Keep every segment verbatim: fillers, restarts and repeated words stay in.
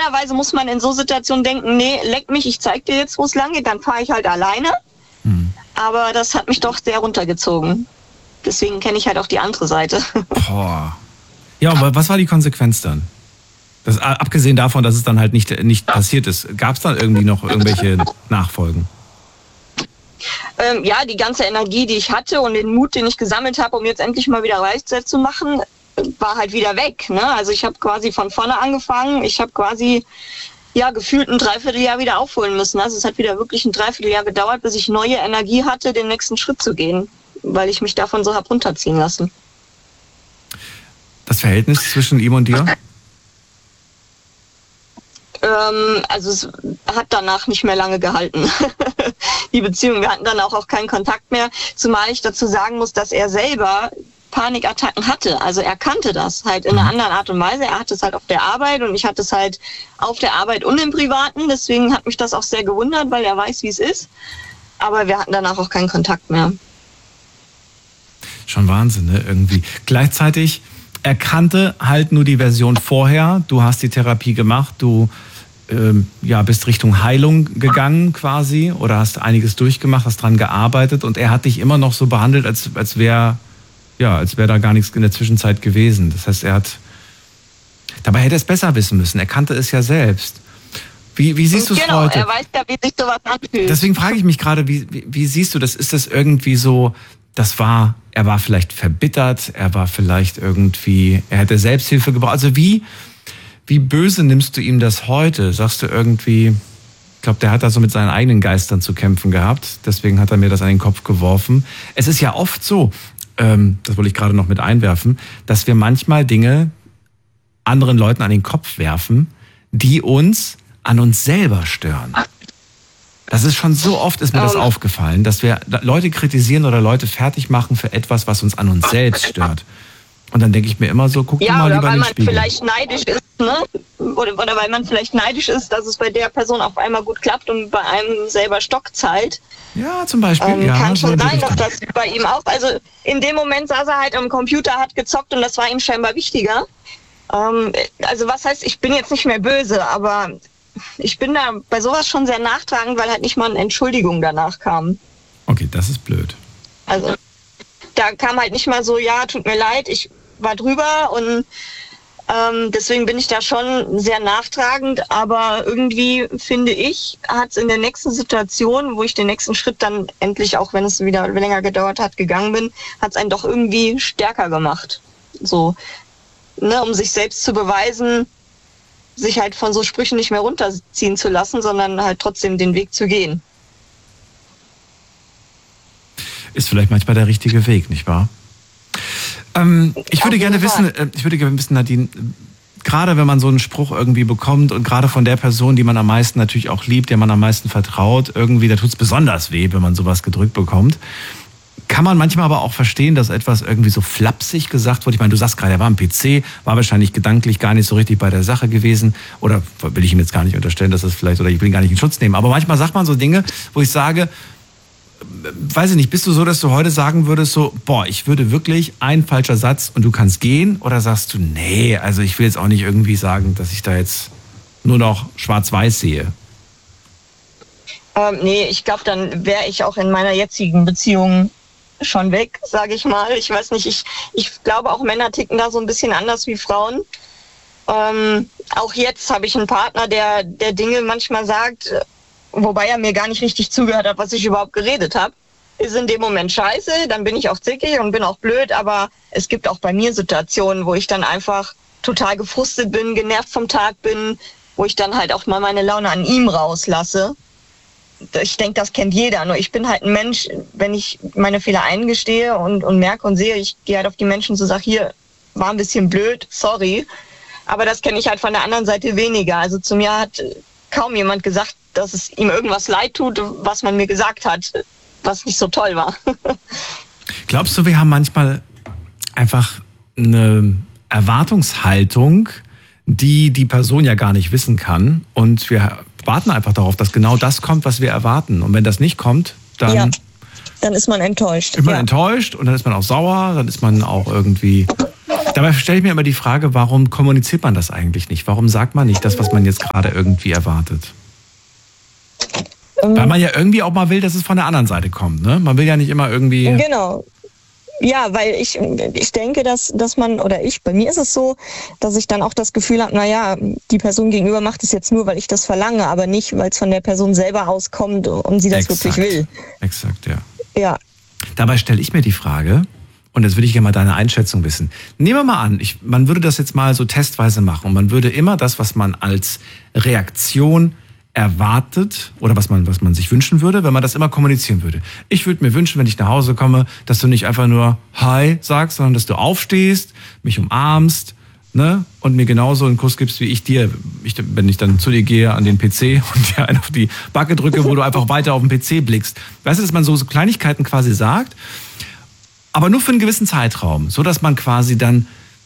normalerweise muss man in so Situationen denken, nee, leck mich, ich zeig dir jetzt, wo es lang geht, dann fahre ich halt alleine. Hm. Aber das hat mich doch sehr runtergezogen. Deswegen kenne ich halt auch die andere Seite. Boah. Ja, aber was war die Konsequenz dann? Das, abgesehen davon, dass es dann halt nicht, nicht passiert ist, gab es dann irgendwie noch irgendwelche Nachfolgen? Ähm, ja, die ganze Energie, die ich hatte und den Mut, den ich gesammelt habe, um jetzt endlich mal wieder Reichszeit zu machen, war halt wieder weg. Ne? Also ich habe quasi von vorne angefangen. Ich habe quasi ja gefühlt ein Dreivierteljahr wieder aufholen müssen. Also es hat wieder wirklich ein Dreivierteljahr gedauert, bis ich neue Energie hatte, den nächsten Schritt zu gehen, weil ich mich davon so hab runterziehen lassen. Das Verhältnis zwischen ihm und dir? Ähm, also es hat danach nicht mehr lange gehalten. Die Beziehung, wir hatten dann auch, auch keinen Kontakt mehr, zumal ich dazu sagen muss, dass er selber Panikattacken hatte. Also er kannte das halt in einer anderen Art und Weise. Er hatte es halt auf der Arbeit und ich hatte es halt auf der Arbeit und im Privaten. Deswegen hat mich das auch sehr gewundert, weil er weiß, wie es ist. Aber wir hatten danach auch keinen Kontakt mehr. Schon Wahnsinn, ne? Irgendwie. Gleichzeitig, er kannte halt nur die Version vorher. Du hast die Therapie gemacht, du ähm, ja, bist Richtung Heilung gegangen quasi oder hast einiges durchgemacht, hast dran gearbeitet und er hat dich immer noch so behandelt, als, als wäre ja, als wäre da gar nichts in der Zwischenzeit gewesen. Das heißt, er hat, dabei hätte er es besser wissen müssen. Er kannte es ja selbst. Wie, wie siehst du es genau, heute? Genau, er weiß ja, wie sich sowas anfühlt. Deswegen frage ich mich gerade, wie, wie, wie siehst du das? Ist das irgendwie so, das war, er war vielleicht verbittert, er war vielleicht irgendwie, er hätte Selbsthilfe gebraucht. Also wie, wie böse nimmst du ihm das heute? Sagst du irgendwie, ich glaube, der hat da so mit seinen eigenen Geistern zu kämpfen gehabt. Deswegen hat er mir das an den Kopf geworfen. Es ist ja oft so, ähm, das wollte ich gerade noch mit einwerfen, dass wir manchmal Dinge anderen Leuten an den Kopf werfen, die uns an uns selber stören. Das ist schon so oft, ist mir das aufgefallen, dass wir Leute kritisieren oder Leute fertig machen für etwas, was uns an uns selbst stört. Und dann denke ich mir immer so, guck ja, du mal lieber in den Spiegel. Ja, weil man Spiegel. vielleicht neidisch ist, ne? Oder, oder weil man vielleicht neidisch ist, dass es bei der Person auf einmal gut klappt und bei einem selber Stock zahlt. Ja, zum Beispiel. Ähm, ja, kann so schon sein, Richtung. dass das bei ihm auch, also in dem Moment saß er halt am Computer, hat gezockt und das war ihm scheinbar wichtiger. Ähm, also was heißt, ich bin jetzt nicht mehr böse, aber ich bin da bei sowas schon sehr nachtragend, weil halt nicht mal eine Entschuldigung danach kam. Okay, das ist blöd. Also da kam halt nicht mal so, ja, tut mir leid, ich war drüber und ähm, deswegen bin ich da schon sehr nachtragend, aber irgendwie finde ich, hat es in der nächsten Situation, wo ich den nächsten Schritt dann endlich, auch wenn es wieder länger gedauert hat, gegangen bin, hat es einen doch irgendwie stärker gemacht. So, ne, um sich selbst zu beweisen, sich halt von so Sprüchen nicht mehr runterziehen zu lassen, sondern halt trotzdem den Weg zu gehen. Ist vielleicht manchmal der richtige Weg, nicht wahr? Ähm, ich würde gerne wissen, äh, ich würde gerne wissen, Nadine, gerade wenn man so einen Spruch irgendwie bekommt und gerade von der Person, die man am meisten natürlich auch liebt, der man am meisten vertraut, irgendwie, da tut es besonders weh, wenn man sowas gedrückt bekommt. Kann man manchmal aber auch verstehen, dass etwas irgendwie so flapsig gesagt wurde? Ich meine, du sagst gerade, er war am P C, war wahrscheinlich gedanklich gar nicht so richtig bei der Sache gewesen. Oder will ich ihm jetzt gar nicht unterstellen, dass das vielleicht, oder ich will ihn gar nicht in Schutz nehmen. Aber manchmal sagt man so Dinge, wo ich sage, weiß ich nicht, bist du so, dass du heute sagen würdest, so, boah, ich würde wirklich, ein falscher Satz und du kannst gehen? Oder sagst du, nee, also ich will jetzt auch nicht irgendwie sagen, dass ich da jetzt nur noch schwarz-weiß sehe? Ähm, nee, ich glaube, dann wäre ich auch in meiner jetzigen Beziehung schon weg, sage ich mal. Ich weiß nicht, ich, ich glaube auch Männer ticken da so ein bisschen anders wie Frauen. Ähm, auch jetzt habe ich einen Partner, der, der Dinge manchmal sagt, wobei er mir gar nicht richtig zugehört hat, was ich überhaupt geredet habe. Ist in dem Moment scheiße, dann bin ich auch zickig und bin auch blöd, aber es gibt auch bei mir Situationen, wo ich dann einfach total gefrustet bin, genervt vom Tag bin, wo ich dann halt auch mal meine Laune an ihm rauslasse. Ich denke, das kennt jeder, nur ich bin halt ein Mensch, wenn ich meine Fehler eingestehe und, und merke und sehe, ich gehe halt auf die Menschen zu, sage, hier, war ein bisschen blöd, sorry. Aber das kenne ich halt von der anderen Seite weniger. Also zu mir hat kaum jemand gesagt, dass es ihm irgendwas leid tut, was man mir gesagt hat, was nicht so toll war. Glaubst du, wir haben manchmal einfach eine Erwartungshaltung, die die Person ja gar nicht wissen kann und wir warten einfach darauf, dass genau das kommt, was wir erwarten. Und wenn das nicht kommt, dann, ja, dann ist man enttäuscht. Ist man ja. enttäuscht und dann ist man auch sauer, dann ist man auch irgendwie Dabei stelle ich mir immer die Frage, warum kommuniziert man das eigentlich nicht? Warum sagt man nicht das, was man jetzt gerade irgendwie erwartet? Weil man ja irgendwie auch mal will, dass es von der anderen Seite kommt, ne? Man will ja nicht immer irgendwie... Genau. Ja, weil ich, ich denke, dass, dass man, oder ich, bei mir ist es so, dass ich dann auch das Gefühl habe, naja, die Person gegenüber macht es jetzt nur, weil ich das verlange, aber nicht, weil es von der Person selber auskommt und sie das Exakt. wirklich will. Exakt, ja. Ja. Dabei stelle ich mir die Frage, und jetzt würde ich gerne mal deine Einschätzung wissen. Nehmen wir mal an, ich, man würde das jetzt mal so testweise machen und man würde immer das, was man als Reaktion erwartet oder was man, was man sich wünschen würde, wenn man das immer kommunizieren würde. Ich würde mir wünschen, wenn ich nach Hause komme, dass du nicht einfach nur Hi sagst, sondern dass du aufstehst, mich umarmst, ne, und mir genauso einen Kuss gibst, wie ich dir, ich, wenn ich dann zu dir gehe an den P C und dir einen auf die Backe drücke, wo du einfach weiter auf den P C blickst. Weißt du, dass man so, so Kleinigkeiten quasi sagt, aber nur für einen gewissen Zeitraum, so dass man quasi dann,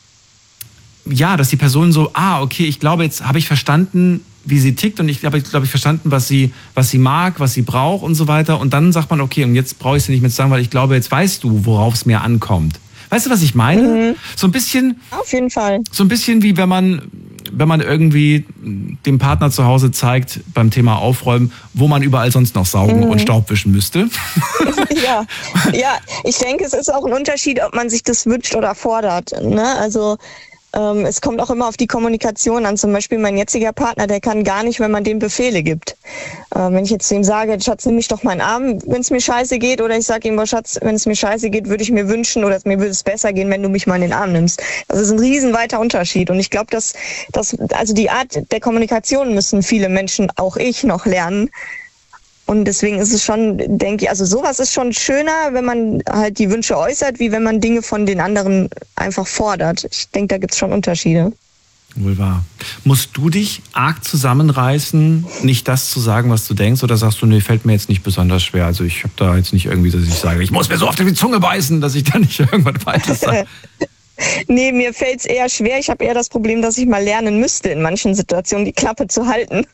ja, dass die Person so, ah, okay, ich glaube, jetzt habe ich verstanden, wie sie tickt und ich habe, glaube ich, verstanden, was sie, was sie mag, was sie braucht und so weiter. Und dann sagt man, okay, und jetzt brauche ich sie nicht mehr zu sagen, weil ich glaube, jetzt weißt du, worauf es mir ankommt. Weißt du, was ich meine? Mhm. So ein bisschen. Auf jeden Fall. So ein bisschen wie wenn man, wenn man irgendwie dem Partner zu Hause zeigt beim Thema Aufräumen, wo man überall sonst noch saugen mhm. und Staub wischen müsste. Ja, ja, ich denke, es ist auch ein Unterschied, ob man sich das wünscht oder fordert. Ne? Also ähm, es kommt auch immer auf die Kommunikation an. Zum Beispiel mein jetziger Partner, der kann gar nicht, wenn man dem Befehle gibt. Ähm, wenn ich jetzt zu ihm sage, Schatz, nimm mich doch meinen Arm, wenn es mir scheiße geht, oder ich sage ihm, oh, Schatz, wenn es mir scheiße geht, würde ich mir wünschen oder mir würde es besser gehen, wenn du mich mal in den Arm nimmst. Das ist ein riesenweiter Unterschied. Und ich glaube, dass, dass also die Art der Kommunikation müssen viele Menschen, auch ich, noch lernen. Und deswegen ist es schon, denke ich, also sowas ist schon schöner, wenn man halt die Wünsche äußert, wie wenn man Dinge von den anderen einfach fordert. Ich denke, da gibt es schon Unterschiede. Wohl wahr. Musst du dich arg zusammenreißen, nicht das zu sagen, was du denkst, oder sagst du, nee, fällt mir jetzt nicht besonders schwer? Also ich habe da jetzt nicht irgendwie, dass ich sage, ich muss mir so auf die Zunge beißen, dass ich da nicht irgendwas weiteres sage. Nee, mir fällt es eher schwer. Ich habe eher das Problem, dass ich mal lernen müsste, in manchen Situationen die Klappe zu halten.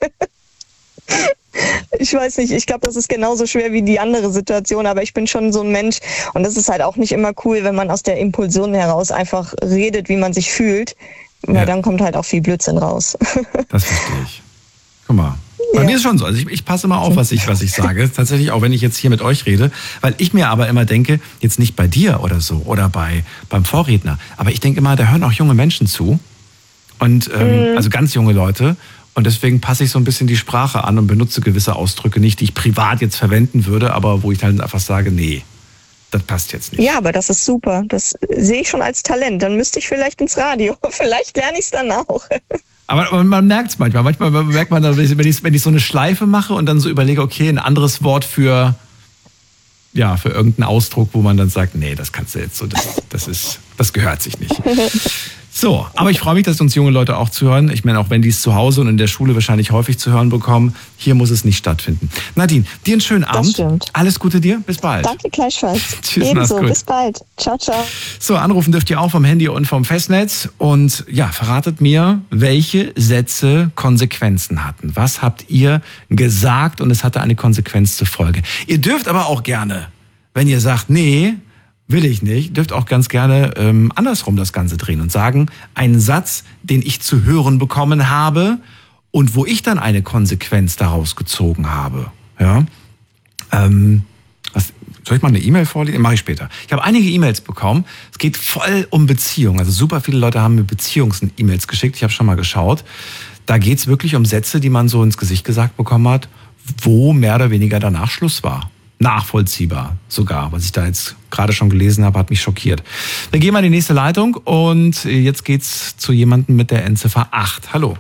Ich weiß nicht, ich glaube, das ist genauso schwer wie die andere Situation, aber ich bin schon so ein Mensch und das ist halt auch nicht immer cool, wenn man aus der Impulsion heraus einfach redet, wie man sich fühlt, weil ja. Dann kommt halt auch viel Blödsinn raus. Das verstehe ich. Guck mal. Bei ja. mir ist schon so, also ich, ich passe immer auf, was ich, was ich sage, tatsächlich auch wenn ich jetzt hier mit euch rede, weil ich mir aber immer denke, jetzt nicht bei dir oder so oder bei beim Vorredner, aber ich denke immer, da hören auch junge Menschen zu und ähm, mhm. also ganz junge Leute. Und deswegen passe ich so ein bisschen die Sprache an und benutze gewisse Ausdrücke nicht, die ich privat jetzt verwenden würde, aber wo ich dann einfach sage, nee, das passt jetzt nicht. Ja, aber das ist super. Das sehe ich schon als Talent. Dann müsste ich vielleicht ins Radio. Vielleicht lerne ich es dann auch. Aber man merkt es manchmal. Manchmal merkt man, wenn ich, wenn ich so eine Schleife mache und dann so überlege, okay, ein anderes Wort für, ja, für irgendeinen Ausdruck, wo man dann sagt, nee, das kannst du jetzt so, das, das ist, das gehört sich nicht. So, aber ich freue mich, dass uns junge Leute auch zuhören. Ich meine, auch wenn die es zu Hause und in der Schule wahrscheinlich häufig zu hören bekommen, hier muss es nicht stattfinden. Nadine, dir einen schönen Abend. Das stimmt. Alles Gute dir, bis bald. Danke gleichfalls. Tschüss, ebenso, bis bald. Ciao, ciao. So, anrufen dürft ihr auch vom Handy und vom Festnetz. Und ja, verratet mir, welche Sätze Konsequenzen hatten. Was habt ihr gesagt und es hatte eine Konsequenz zur Folge? Ihr dürft aber auch gerne, wenn ihr sagt, nee, will ich nicht, dürft auch ganz gerne ähm, andersrum das Ganze drehen und sagen, einen Satz, den ich zu hören bekommen habe und wo ich dann eine Konsequenz daraus gezogen habe. Ja, ähm, was, soll ich mal eine E-Mail vorlesen? Mache ich später. Ich habe einige E-Mails bekommen. Es geht voll um Beziehungen. Also super viele Leute haben mir Beziehungs-E-Mails geschickt. Ich habe schon mal geschaut. Da geht es wirklich um Sätze, die man so ins Gesicht gesagt bekommen hat, wo mehr oder weniger danach Schluss war. Nachvollziehbar sogar. Was ich da jetzt gerade schon gelesen habe, hat mich schockiert. Wir gehen mal in die nächste Leitung und jetzt geht's zu jemandem mit der Endziffer acht. Hallo.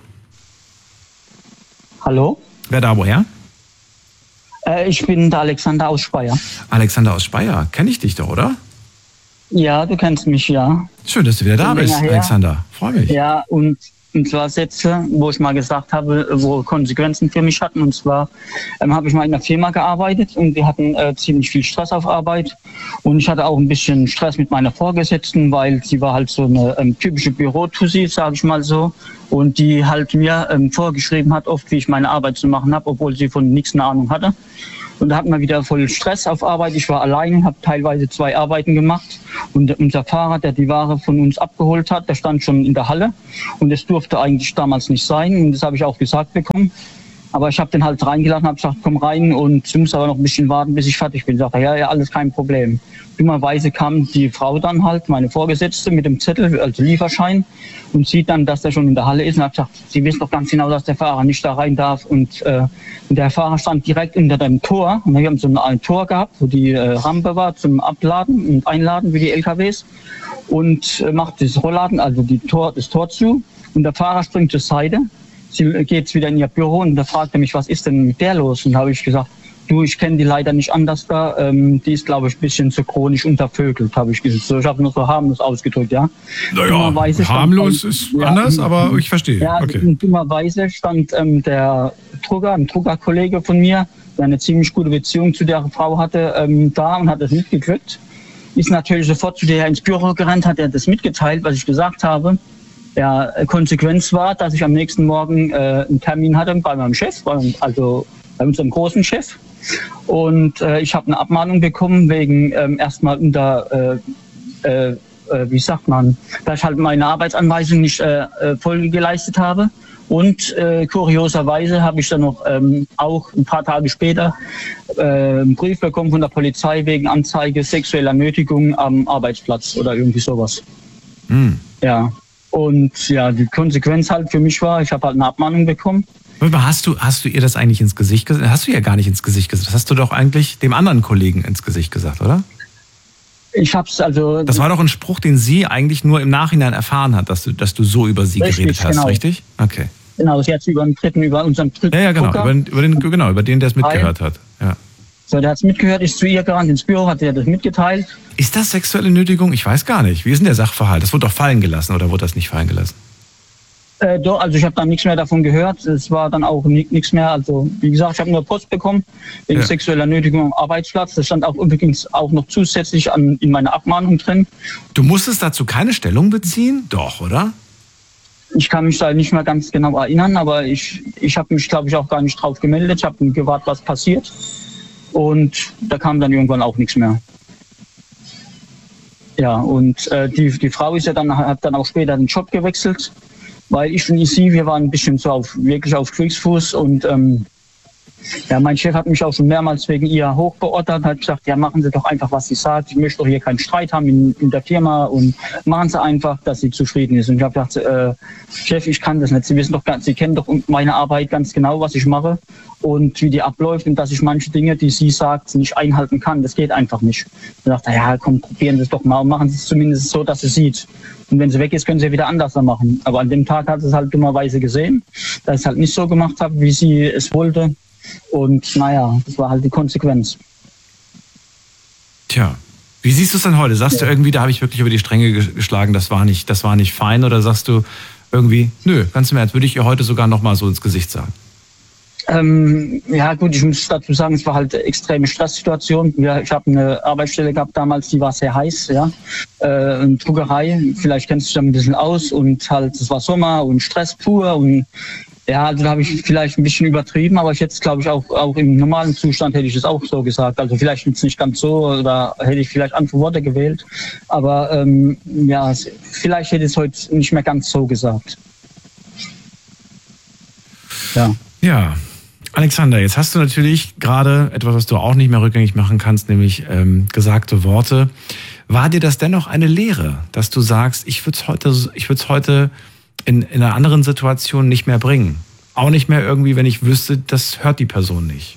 Hallo. Wer da woher? Äh, ich bin der Alexander aus Speyer. Alexander aus Speyer. Kenn ich dich doch, oder? Ja, du kennst mich, ja. Schön, dass du wieder da bist, Alexander. Freue mich. Ja, und Und zwar Sätze, wo ich mal gesagt habe, wo Konsequenzen für mich hatten. Und zwar ähm, habe ich mal in einer Firma gearbeitet und wir hatten äh, ziemlich viel Stress auf Arbeit. Und ich hatte auch ein bisschen Stress mit meiner Vorgesetzten, weil sie war halt so eine ähm, typische Bürotussi, sage ich mal so. Und die halt mir ähm, vorgeschrieben hat, oft wie ich meine Arbeit zu machen habe, obwohl sie von nichts eine Ahnung hatte. Und da hatten wir wieder voll Stress auf Arbeit. Ich war allein, habe teilweise zwei Arbeiten gemacht. Und unser Fahrer, der die Ware von uns abgeholt hat, der stand schon in der Halle. Und das durfte eigentlich damals nicht sein. Und das habe ich auch gesagt bekommen. Aber ich habe den halt reingelassen, habe gesagt, komm rein und du musst aber noch ein bisschen warten, bis ich fertig bin. Sagt er, ja, ja, alles kein Problem. Dummerweise kam die Frau dann halt, meine Vorgesetzte, mit dem Zettel, also Lieferschein, und sieht dann, dass der schon in der Halle ist und hat gesagt, sie wissen doch ganz genau, dass der Fahrer nicht da rein darf. Und, äh, und der Fahrer stand direkt unter dem Tor. Und wir haben so ein, ein Tor gehabt, wo die äh, Rampe war zum Abladen und Einladen für die L K Ws. Und äh, macht das Rollladen, also die Tor, das Tor zu. Und der Fahrer springt zur Seite. Sie geht wieder in ihr Büro und da fragt er mich, was ist denn mit der los? Und da habe ich gesagt, du, ich kenne die leider nicht anders da. Ähm, die ist, glaube ich, ein bisschen zu chronisch untervögelt, habe ich gesagt. So, ich habe nur so harmlos ausgedrückt, ja. Naja, harmlos stand, ist ja, anders, aber ich verstehe. Ja, okay. Dummerweise stand ähm, der Drucker, ein Druckerkollege von mir, der eine ziemlich gute Beziehung zu der Frau hatte, ähm, da und hat das mitgekriegt. Ist natürlich sofort zu der ins Büro gerannt, hat er das mitgeteilt, was ich gesagt habe. Ja, Konsequenz war, dass ich am nächsten Morgen äh, einen Termin hatte bei meinem Chef, bei, also bei unserem großen Chef. Und äh, ich habe eine Abmahnung bekommen wegen ähm, erstmal unter, äh, äh, wie sagt man, dass ich halt meine Arbeitsanweisung nicht äh, voll geleistet habe. Und äh, kurioserweise habe ich dann noch ähm, auch ein paar Tage später äh, einen Brief bekommen von der Polizei wegen Anzeige sexueller Nötigung am Arbeitsplatz oder irgendwie sowas. Mhm. Ja. Und ja, die Konsequenz halt für mich war, ich habe halt eine Abmahnung bekommen. Hast du, hast du ihr das eigentlich ins Gesicht gesagt? Hast du ja gar nicht ins Gesicht gesagt. Das hast du doch eigentlich dem anderen Kollegen ins Gesicht gesagt, oder? Ich hab's also... Das war doch ein Spruch, den sie eigentlich nur im Nachhinein erfahren hat, dass du, dass du so über sie richtig, geredet hast, genau. Richtig? Okay. Genau, sie hat über den dritten, über unseren dritten Ja, ja, genau, über den, über den, genau, über den, der es mitgehört hat. Ja. So, der hat es mitgehört, ist zu ihr gerannt ins Büro, hat ihr das mitgeteilt. Ist das sexuelle Nötigung? Ich weiß gar nicht. Wie ist denn der Sachverhalt? Das wurde doch fallen gelassen oder wurde das nicht fallen gelassen? Äh, doch, also ich habe dann nichts mehr davon gehört. Es war dann auch nichts mehr. Also wie gesagt, ich habe nur Post bekommen wegen ja. sexueller Nötigung am Arbeitsplatz. Das stand auch übrigens auch noch zusätzlich an, in meiner Abmahnung drin. Du musstest dazu keine Stellung beziehen? Doch, oder? Ich kann mich da nicht mehr ganz genau erinnern, aber ich, ich habe mich, glaube ich, auch gar nicht drauf gemeldet. Ich habe gewartet, was passiert. Und da kam dann irgendwann auch nichts mehr. Ja, und äh, die, die Frau ist ja dann, hat dann auch später den Job gewechselt, weil ich und sie, wir waren ein bisschen so auf, wirklich auf Kriegsfuß und ähm, ja, mein Chef hat mich auch schon mehrmals wegen ihr hochbeordert, hat gesagt, ja, machen Sie doch einfach, was sie sagt. Ich möchte doch hier keinen Streit haben in, in der Firma und machen Sie einfach, dass sie zufrieden ist. Und ich habe gedacht, äh, Chef, ich kann das nicht. Sie wissen doch, Sie kennen doch meine Arbeit ganz genau, was ich mache und wie die abläuft und dass ich manche Dinge, die sie sagt, nicht einhalten kann. Das geht einfach nicht. Ich dachte, ja, komm, probieren Sie es doch mal und machen Sie es zumindest so, dass sie sieht. Und wenn sie weg ist, können sie wieder anders machen. Aber an dem Tag hat sie es halt dummerweise gesehen, dass ich es halt nicht so gemacht habe, wie sie es wollte. Und naja, das war halt die Konsequenz. Tja, wie siehst du es denn heute? Sagst ja. du irgendwie, da habe ich wirklich über die Stränge geschlagen, das war nicht, das war nicht fein? Oder sagst du irgendwie, nö, ganz im Ernst, würde ich ihr heute sogar nochmal so ins Gesicht sagen? Ähm, ja gut, ich muss dazu sagen, es war halt eine extreme Stresssituation. Ja, ich habe eine Arbeitsstelle gehabt damals, die war sehr heiß, ja. Äh, eine Druckerei, vielleicht kennst du dich da ein bisschen aus und halt, es war Sommer und Stress pur und ja, also da habe ich vielleicht ein bisschen übertrieben, aber ich hätte es, glaube ich, auch, auch im normalen Zustand hätte ich es auch so gesagt. Also vielleicht jetzt nicht ganz so oder hätte ich vielleicht andere Worte gewählt, aber ähm, ja, vielleicht hätte ich es heute nicht mehr ganz so gesagt. Ja. Ja. Alexander, jetzt hast du natürlich gerade etwas, was du auch nicht mehr rückgängig machen kannst, nämlich ähm, gesagte Worte. War dir das dennoch eine Lehre, dass du sagst, ich würde es heute, ich würde es heute in, in einer anderen Situation nicht mehr bringen? Auch nicht mehr irgendwie, wenn ich wüsste, das hört die Person nicht.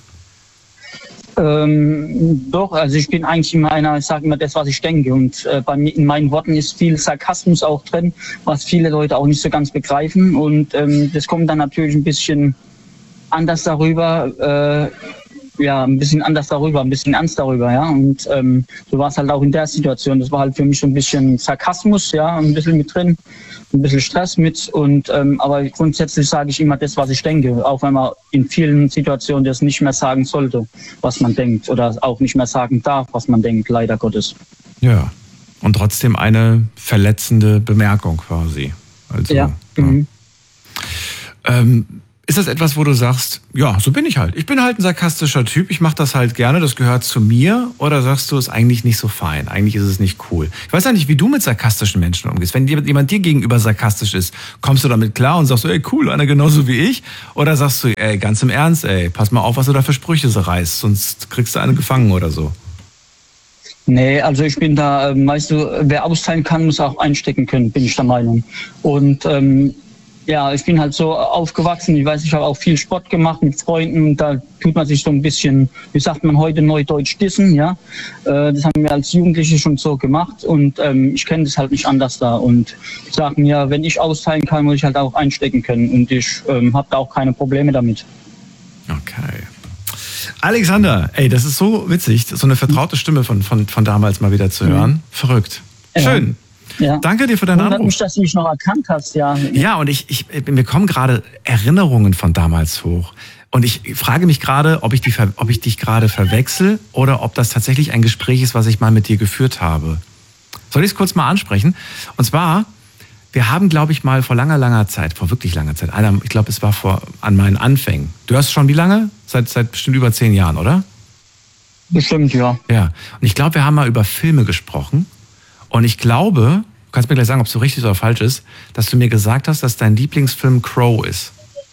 Ähm, doch, also ich bin eigentlich immer einer, ich sage immer das, was ich denke. Und äh, bei mir, in meinen Worten ist viel Sarkasmus auch drin, was viele Leute auch nicht so ganz begreifen. Und ähm, das kommt dann natürlich ein bisschen anders darüber, äh, ja, ein bisschen anders darüber, ein bisschen ernst darüber, ja. Und ähm, so war es halt auch in der Situation. Das war halt für mich so ein bisschen Sarkasmus, ja, ein bisschen mit drin, ein bisschen Stress mit. Und ähm, aber grundsätzlich sage ich immer das, was ich denke, auch wenn man in vielen Situationen das nicht mehr sagen sollte, was man denkt, oder auch nicht mehr sagen darf, was man denkt, leider Gottes. Ja. Und trotzdem eine verletzende Bemerkung quasi. Also, ja. ja. Mhm. Ähm, Ist das etwas, wo du sagst, ja, so bin ich halt. Ich bin halt ein sarkastischer Typ, ich mache das halt gerne, das gehört zu mir? Oder sagst du, ist eigentlich nicht so fein, eigentlich ist es nicht cool? Ich weiß ja nicht, wie du mit sarkastischen Menschen umgehst. Wenn jemand dir gegenüber sarkastisch ist, kommst du damit klar und sagst, ey, cool, einer genauso wie ich? Oder sagst du, ey, ganz im Ernst, ey, pass mal auf, was du da für Sprüche so reißt, sonst kriegst du eine gefangen oder so? Nee, also ich bin da, weißt du, wer austeilen kann, muss auch einstecken können, bin ich der Meinung. Und ähm, ja, ich bin halt so aufgewachsen, ich weiß, ich habe auch viel Sport gemacht mit Freunden, da tut man sich so ein bisschen, wie sagt man heute, neudeutsch dissen, ja. Das haben wir als Jugendliche schon so gemacht und ähm, ich kenne das halt nicht anders da und ich sage mir, wenn ich austeilen kann, muss ich halt auch einstecken können und ich ähm, habe da auch keine Probleme damit. Okay. Alexander, ey, das ist so witzig, so eine vertraute Stimme von, von, von damals mal wieder zu hören. Mhm. Verrückt. Schön. Ja. Danke dir für deinen Anruf. Mich, dass du mich noch erkannt hast, ja. Ja, und ich, ich, mir kommen gerade Erinnerungen von damals hoch. Und ich frage mich gerade, ob ich, die, ob ich dich gerade verwechsel oder ob das tatsächlich ein Gespräch ist, was ich mal mit dir geführt habe. Soll ich es kurz mal ansprechen? Und zwar, wir haben, glaube ich, mal vor langer, langer Zeit, vor wirklich langer Zeit, einer, ich glaube, es war vor an meinen Anfängen. Du hast schon wie lange? Seit, seit bestimmt über zehn Jahren, oder? Bestimmt, ja. Ja, und ich glaube, wir haben mal über Filme gesprochen. Und ich glaube, du kannst mir gleich sagen, ob es so richtig oder falsch ist, dass du mir gesagt hast, dass dein Lieblingsfilm Crow ist.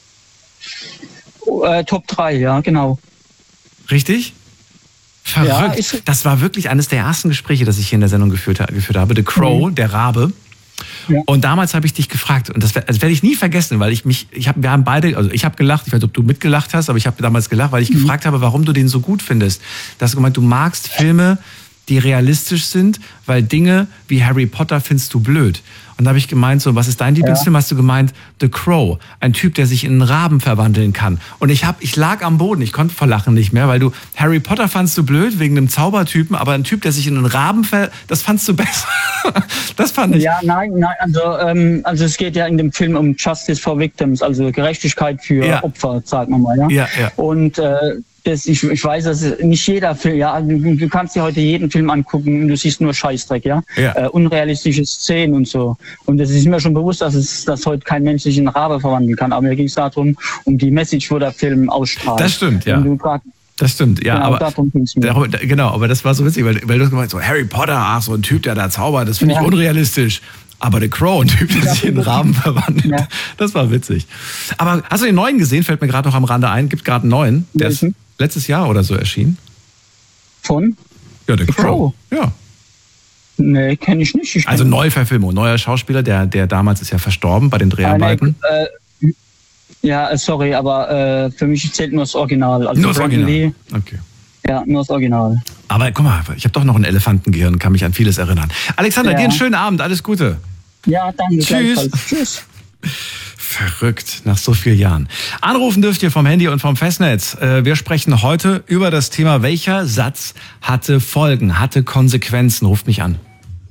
Äh, Top drei, ja, genau. Richtig? Verrückt. Ja, das war wirklich eines der ersten Gespräche, das ich hier in der Sendung geführt, geführt habe. The Crow, mhm. der Rabe. Ja. Und damals habe ich dich gefragt, und das, das werde ich nie vergessen, weil ich mich, ich hab, wir haben beide, also ich habe gelacht, ich weiß nicht, ob du mitgelacht hast, aber ich habe damals gelacht, weil ich mhm. gefragt habe, warum du den so gut findest. Du hast gemeint, du magst Filme, die realistisch sind, weil Dinge wie Harry Potter findest du blöd. Und da habe ich gemeint, so, was ist dein Lieblingsfilm? Ja. Hast du gemeint, The Crow, ein Typ, der sich in einen Raben verwandeln kann. Und ich hab, ich lag am Boden, ich konnte vor Lachen nicht mehr, weil du Harry Potter fandst du blöd wegen einem Zaubertypen, aber ein Typ, der sich in einen Raben ver, das fandst du besser. Das fand ich. Ja, nein, nein, also, ähm, also es geht ja in dem Film um Justice for Victims, also Gerechtigkeit für ja. Opfer, sagen wir mal, ja. Ja, ja. Und äh, Das, ich, ich weiß, dass nicht jeder Film, ja, du, du kannst dir heute jeden Film angucken und du siehst nur Scheißdreck, ja, ja. Äh, unrealistische Szenen und so. Und es ist mir schon bewusst, dass es, dass heute kein Mensch sich in Rabe verwandeln kann. Aber mir ging es darum, um die Message, wo der Film ausstrahlt. Das stimmt, ja. Grad, das stimmt, ja. Genau, aber darum ging's mir. Darum, genau, aber das war so witzig, weil, weil du hast gemeint, so Harry Potter, ach, so ein Typ, der da zaubert, das finde ja. ich unrealistisch. Aber The Crow, ein Typ, der ja, sich in einen Raben verwandelt, ja. das war witzig. Aber hast du den neuen gesehen? Fällt mir gerade noch am Rande ein. Gibt gerade einen neuen. Der ist letztes Jahr oder so erschienen. Von? Ja, The, The Crow. Crow. Ja. Nee, kenne ich nicht. Ich also Neuverfilmung, neuer Schauspieler, der, der damals ist ja verstorben bei den Dreharbeiten. Ah, nee, äh, ja, sorry, aber äh, für mich zählt nur das Original. Also nur das Original? Lee, okay. Ja, nur das Original. Aber guck mal, ich habe doch noch ein Elefantengehirn, kann mich an vieles erinnern. Alexander, ja. dir einen schönen Abend, alles Gute. Ja, danke. Tschüss. Tschüss. Verrückt, nach so vielen Jahren. Anrufen dürft ihr vom Handy und vom Festnetz. Wir sprechen heute über das Thema, welcher Satz hatte Folgen, hatte Konsequenzen. Ruft mich an.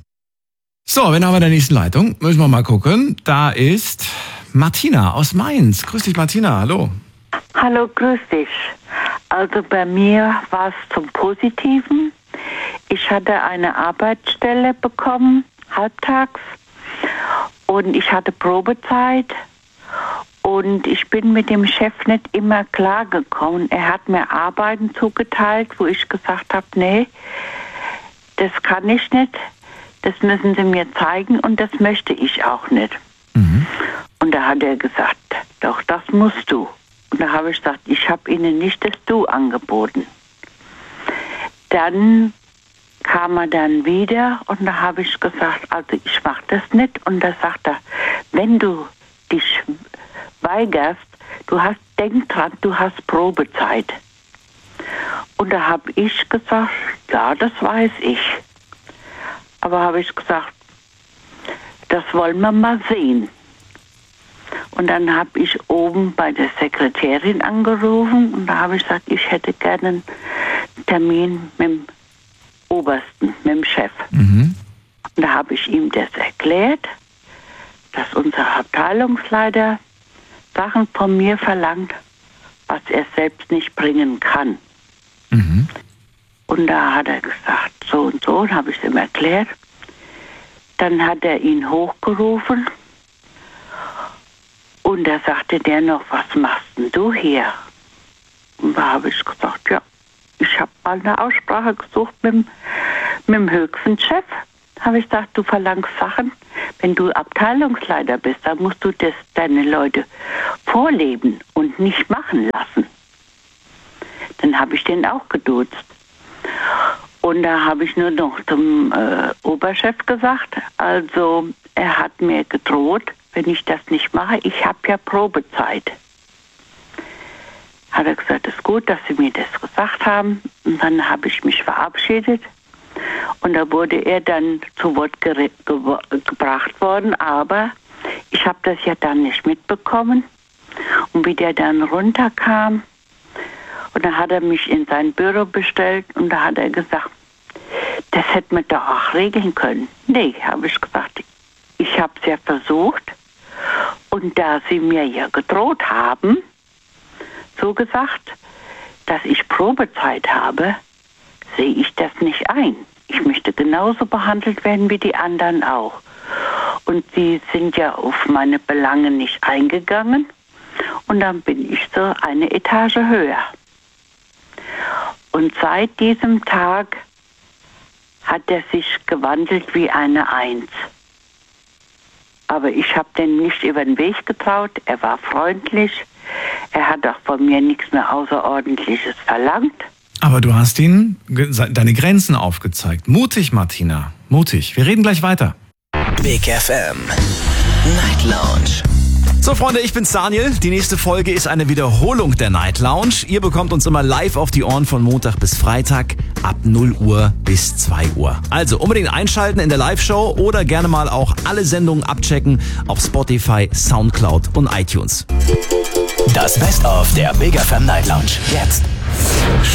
So, wen haben wir in der nächsten Leitung? Müssen wir mal gucken. Da ist Martina aus Mainz. Grüß dich, Martina, hallo. Hallo, grüß dich. Also bei mir war es zum Positiven. Ich hatte eine Arbeitsstelle bekommen, halbtags. Und ich hatte Probezeit. Und ich bin mit dem Chef nicht immer klargekommen. Er hat mir Arbeiten zugeteilt, wo ich gesagt habe, nee, das kann ich nicht. Das müssen Sie mir zeigen und das möchte ich auch nicht. Mhm. Und da hat er gesagt, doch, das musst du. Und da habe ich gesagt, ich habe Ihnen nicht das Du angeboten. Dann kam er dann wieder und da habe ich gesagt, also ich mache das nicht. Und da sagt er, wenn du dich weigerst, du hast, denk dran, du hast Probezeit. Und da habe ich gesagt, ja, das weiß ich. Aber habe ich gesagt, das wollen wir mal sehen. Und dann habe ich oben bei der Sekretärin angerufen und da habe ich gesagt, ich hätte gerne einen Termin mit dem Obersten, mit dem Chef. Mhm. Und da habe ich ihm das erklärt, dass unser Abteilungsleiter Sachen von mir verlangt, was er selbst nicht bringen kann. Mhm. Und da hat er gesagt, so und so, und habe ich es ihm erklärt. Dann hat er ihn hochgerufen Und da sagte der noch, was machst denn du hier? Und da habe ich gesagt, ja, ich habe mal eine Aussprache gesucht mit, dem- mit dem höchsten Chef. Habe ich gesagt, du verlangst Sachen. Wenn du Abteilungsleiter bist, dann musst du das deine Leute vorleben und nicht machen lassen. Dann habe ich den auch geduzt. Und da habe ich nur noch zum äh, Oberchef gesagt, also er hat mir gedroht, wenn ich das nicht mache, ich habe ja Probezeit. Hat er gesagt, es ist gut, dass Sie mir das gesagt haben. Und dann habe ich mich verabschiedet. Und da wurde er dann zu Wort gere- ge- gebracht worden, aber ich habe das ja dann nicht mitbekommen. Und wie der dann runterkam, und da hat er mich in sein Büro bestellt und da hat er gesagt, das hätte man doch auch regeln können. Nee, habe ich gesagt, ich habe es ja versucht und da Sie mir ja gedroht haben, so gesagt, dass ich Probezeit habe, sehe ich das nicht ein. Ich möchte genauso behandelt werden wie die anderen auch. Und sie sind ja auf meine Belange nicht eingegangen und dann bin ich so eine Etage höher. Und seit diesem Tag hat er sich gewandelt wie eine Eins. Aber ich habe den nicht über den Weg getraut. Er war freundlich. Er hat auch von mir nichts mehr Außerordentliches verlangt. Aber du hast ihnen ge- deine Grenzen aufgezeigt. Mutig, Martina. Mutig. Wir reden gleich weiter. Big F M Night Lounge. So, Freunde, ich bin's Daniel. Die nächste Folge ist eine Wiederholung der Night Lounge. Ihr bekommt uns immer live auf die Ohren von Montag bis Freitag ab null Uhr bis zwei Uhr. Also unbedingt einschalten in der Live-Show oder gerne mal auch alle Sendungen abchecken auf Spotify, Soundcloud und iTunes. Das Best-of der Big F M Night Lounge. Jetzt.